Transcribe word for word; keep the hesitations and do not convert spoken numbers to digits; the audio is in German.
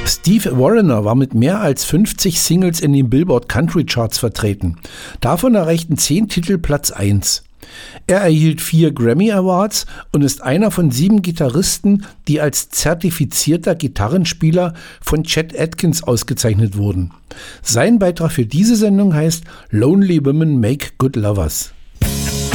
Steve Wariner war mit mehr als fünfzig Singles in den Billboard Country Charts vertreten. Davon erreichten zehn Titel Platz eins. Er erhielt vier Grammy Awards und ist einer von sieben Gitarristen, die als zertifizierter Gitarrenspieler von Chet Atkins ausgezeichnet wurden. Sein Beitrag für diese Sendung heißt Lonely Women Make Good Lovers.